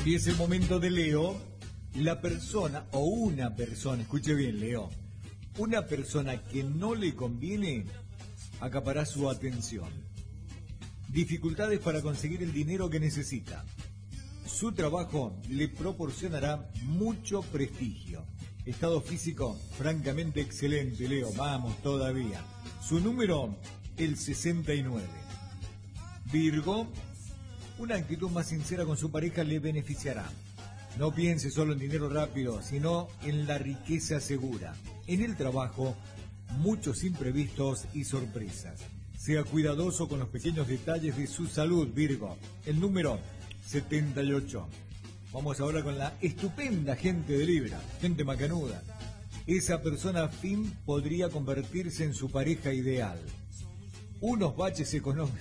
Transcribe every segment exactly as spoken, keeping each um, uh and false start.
Y es el momento de Leo. La persona o una persona, escuche bien, Leo, una persona que no le conviene acapará su atención. Dificultades para conseguir el dinero que necesita. Su trabajo le proporcionará mucho prestigio. Estado físico francamente excelente, Leo, vamos todavía. Su número, el sesenta y nueve. Virgo, una actitud más sincera con su pareja le beneficiará. No piense solo en dinero rápido, sino en la riqueza segura. En el trabajo, muchos imprevistos y sorpresas. Sea cuidadoso con los pequeños detalles de su salud, Virgo. El número setenta y ocho. Vamos ahora con la estupenda gente de Libra, gente macanuda. Esa persona afín podría convertirse en su pareja ideal. Unos baches económicos.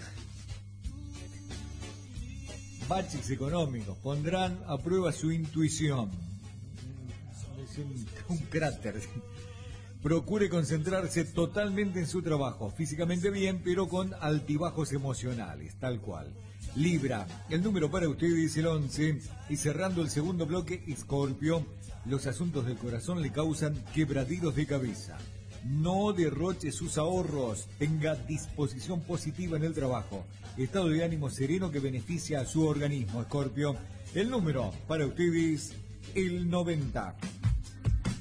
Baches económicos pondrán a prueba su intuición. Es un, un cráter. Procure concentrarse totalmente en su trabajo, físicamente bien, pero con altibajos emocionales, tal cual. Libra, el número para usted es el once, y cerrando el segundo bloque, Escorpio, los asuntos del corazón le causan quebradidos de cabeza. No derroche sus ahorros, tenga disposición positiva en el trabajo, estado de ánimo sereno que beneficia a su organismo, Escorpio. El número para ustedes, el noventa.